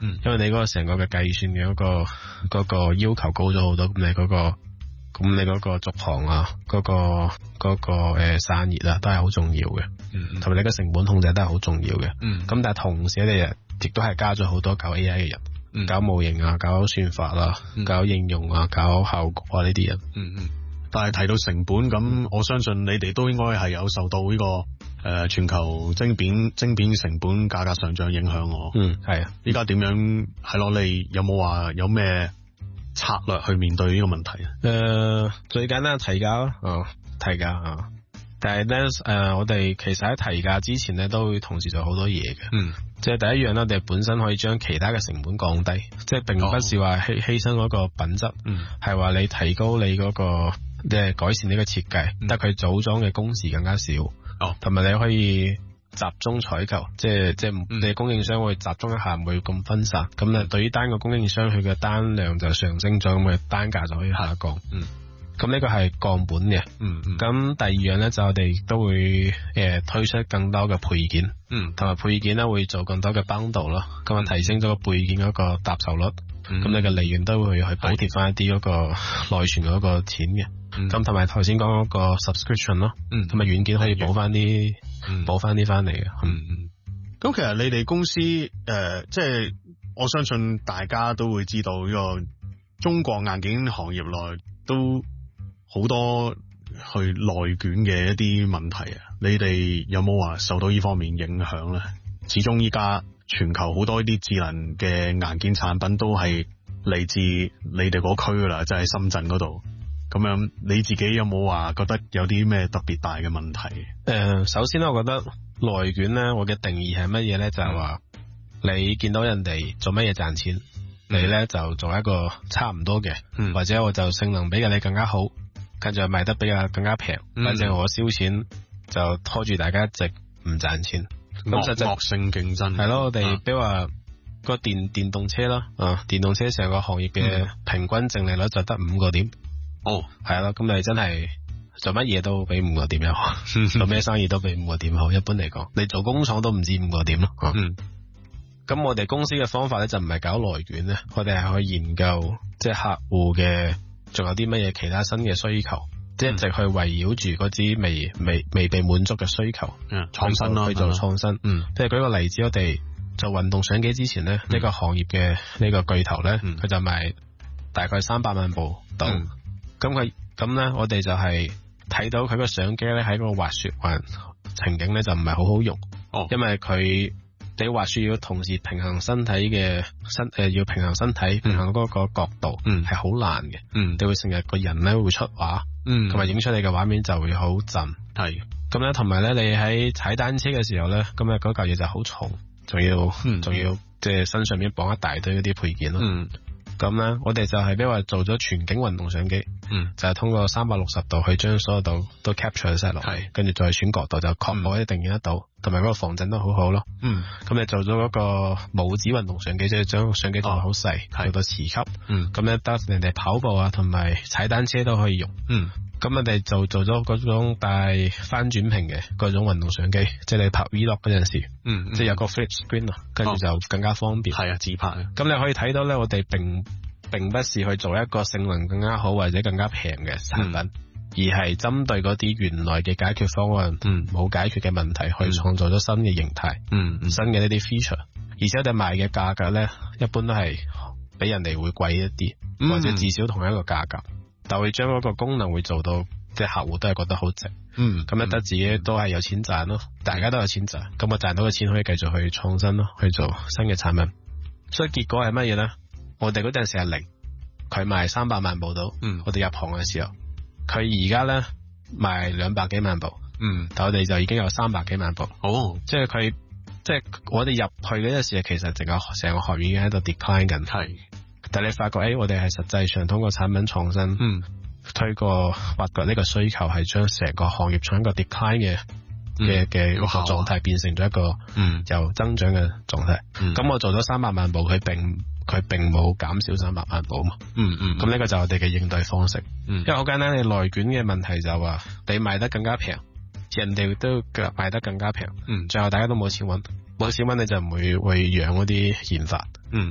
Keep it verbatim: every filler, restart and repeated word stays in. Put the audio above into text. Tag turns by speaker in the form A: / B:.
A: 嗯，
B: 因為你嗰個成個嘅計算嘅嗰、嗰個、嗰個要求高咗好多，咁你嗰、嗰個咁你嗰個續航啊，嗰、嗰個嗰、嗰個誒散熱啊，都係好重要嘅。
A: 嗯，
B: 同埋你嘅成本控制都係好重要嘅。
A: 嗯，
B: 咁但係同時你亦都係加咗好多搞 A I 嘅人。
A: 嗯、
B: 搞模型啊，搞算法啦、啊嗯，搞應用啊，搞效果啊呢啲人。
A: 嗯嗯。但係提到成本咁，我相信你哋都應該係有受到呢、這個誒、呃、全球晶片晶片成本價格上漲影響喎。
B: 嗯，係啊。
A: 依家點樣係咯？你有冇話有咩策略去面對呢個問題啊？
B: 誒、呃，最簡單提價咯，哦，提價啊。但係咧，誒、呃，我哋其實喺提價之前咧，都會同時做好多嘢嘅。
A: 嗯。
B: 即係第一樣咧，我哋本身可以將其他嘅成本降低，即係並不是話犧犧牲嗰個品質，係、哦、話你提高你嗰、那個即係改善呢個設計，得、嗯、佢組裝嘅工時更加少，哦，同埋你可以集中採購，即係即係你供應商會集中一下，唔會咁分散。咁、嗯、啊，對於單個供應商佢嘅單量就上升咗，咁嘅單價就可以下降。嗯。咁呢個係降本嘅，嗯，咁、嗯、第二樣咧就我哋都會誒、呃、推出更多嘅配件，嗯，同埋配件咧會做更多嘅 bundle 咯，咁啊提升咗個配件嗰個搭售率，咁、嗯、你嘅利潤都會去補貼翻一啲嗰個內存嗰個錢嘅，咁同埋頭先講嗰個 subscription 咯，嗯，同埋軟件可以補翻啲，補翻啲翻嚟嘅，嗯嗯，
A: 咁其實你哋公司誒、呃，即係我相信大家都會知道呢個中國硬件行業內都好多去內卷嘅一啲問題啊，你哋有冇話受到呢方面影響咧？始終依家全球好多呢啲智能嘅硬件產品都係嚟自你哋嗰區噶啦，即係深圳嗰度。咁樣你自己有冇話覺得有啲咩特別大嘅問題？誒、
B: 呃，首先我覺得內卷咧，我嘅定義係乜嘢咧？就係、是、話你見到人哋做乜嘢賺錢，嗯、你咧就做一個差唔多嘅、嗯，或者我就性能比較你更加好。跟住賣得比較更加平，反、嗯、正我燒錢就拖住大家一直唔賺錢。咁實際
A: 惡性競爭
B: 係咯，我哋比如話個電電動車啦，啊電動車成個行業嘅平均淨利率就得五個點。哦，係咯，咁你真係做乜嘢都比五個點又好，做咩生意都比五個點好。一般嚟講，你做工廠都唔止五個點咯。嗯，咁我哋公司嘅方法咧就唔係搞內卷咧，我哋係去研究即係客戶嘅。仲有啲乜嘢其他新嘅需求，即係一直去圍繞住嗰啲未未未被滿足嘅需求，
A: 嗯，創新咯，
B: 去做創新。嗯，即係舉個例子，我哋做運動相機之前咧，呢、嗯，這個行業嘅呢個巨頭咧，佢、嗯、就賣大概三百萬部到。咁佢咁咧，我哋就係睇到佢個相機咧喺個滑雪環情景咧就唔係好好用，哦，因為佢。你滑雪要同時平衡身體嘅身誒、呃，要平衡身體平衡嗰個角度，嗯，係好難嘅，嗯，你會成日個人咧會出畫，嗯，同埋影出嚟嘅畫面就會好震，係，咁咧同埋咧你喺踩單車嘅時候咧，咁啊嗰嚿嘢就好重，仲要，仲、嗯、要即係身上面綁一大堆嗰啲配件咯，嗯，咁咧我哋就係比如話做咗全景運動相機，嗯，就係、是、通過三百六十度去將所有度都 capture 晒落嚟，跟住再選角度就確保一定見得到。同埋嗰個防震都好好咯，嗯，咁你做咗嗰個拇指運動相機，即係將相機做到好細，做到磁吸，嗯，咁咧得人哋跑步啊，同埋踩單車都可以用，嗯，咁我哋就做咗嗰種帶翻轉屏嘅嗰種運動相機，即係你拍 vlog 嗰陣時，嗯，嗯即係有個 flip screen 啊，跟住就更加方便，係、哦、啊，自拍啊，咁你可以睇到咧，我哋並並不是去做一個性能更加好或者更加平嘅產品。嗯而係針對嗰啲原來嘅解決方案，嗯，冇解決嘅問題，去創造咗新嘅形態，嗯，新嘅呢啲 feature，而且我哋賣嘅價格咧，一般都係比人哋會貴一啲，嗯，或者至少同一個價格，但會將嗰個功能會做到，即係客戶都係覺得好值，嗯，咁咧得自己都係有錢賺咯，大家都有錢賺，咁我賺到嘅錢可以繼續去創新咯，去做新嘅產品，所以結果係乜嘢咧？我哋嗰陣時係零，佢賣三百萬部到，嗯，我哋入行嘅時候。佢而家咧賣兩百幾萬部，嗯，但我哋就已經有三百幾萬部，哦，即係佢，即係我哋入去嗰陣時，其實成個成個行業已經喺度 decline 緊，係，但係你發覺，誒、欸，我哋係實際上通過產品創新，嗯，推過挖掘呢個需求，係將成個行業從一個 decline 嘅嘅嘅個狀態變成咗一個，嗯，有增長嘅狀態，咁、嗯、我做咗三百萬部，佢並佢並冇減少三百萬部嘛，嗯嗯，咁呢個就係我哋嘅應對方式，嗯，因為好簡單，你內卷嘅問題就話你賣得更加平，人哋都賣得更加平，嗯，最後大家都冇錢搵，冇錢搵你就唔會會養嗰啲研發，嗯。